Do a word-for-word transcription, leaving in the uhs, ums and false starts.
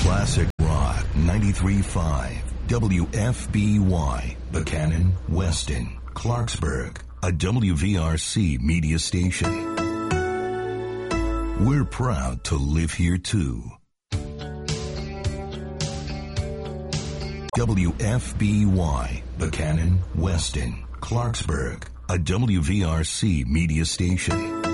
Classic Rock ninety-three point five W F B Y, Buchanan, Weston, Clarksburg, a W V R C media station. We're proud to live here too. W F B Y, Buchanan, Weston, Clarksburg, a W V R C media station.